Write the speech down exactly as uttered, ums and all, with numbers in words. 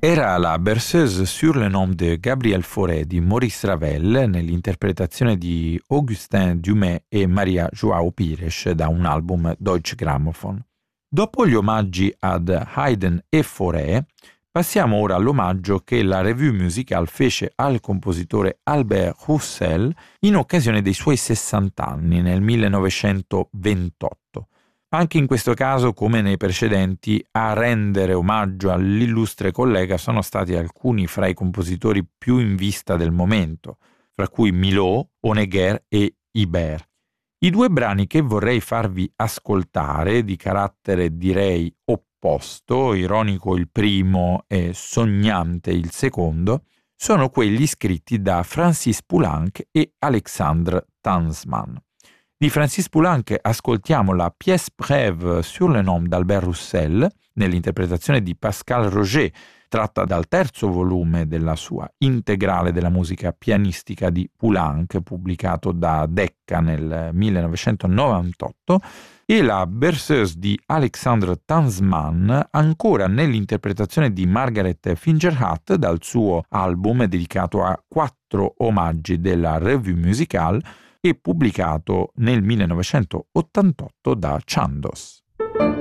era la Berceuse sur le nom de Gabriel Fauré di Maurice Ravel nell'interpretazione di Augustin Dumay e Maria Joao Pires da un album Deutsche Grammophon. Dopo gli omaggi ad Haydn e Fauré, passiamo ora all'omaggio che la Revue Musicale fece al compositore Albert Roussel in occasione dei suoi sessanta anni nel millenovecentoventotto. Anche in questo caso, come nei precedenti, a rendere omaggio all'illustre collega sono stati alcuni fra i compositori più in vista del momento, fra cui Milhaud, Honegger e Ibert. I due brani che vorrei farvi ascoltare, di carattere direi opposto, ironico il primo e sognante il secondo, sono quelli scritti da Francis Poulenc e Alexandre Tanzmann. Di Francis Poulenc ascoltiamo la Pièce brève sur le nom d'Albert Roussel, nell'interpretazione di Pascal Roger, tratta dal terzo volume della sua Integrale della musica pianistica di Poulenc, pubblicato da Decca nel millenovecentonovantotto, e la Berceuse di Alexandre Tanzmann, ancora nell'interpretazione di Margaret Fingerhut dal suo album dedicato a quattro omaggi della Revue Musicale e pubblicato nel millenovecentottantotto da Chandos.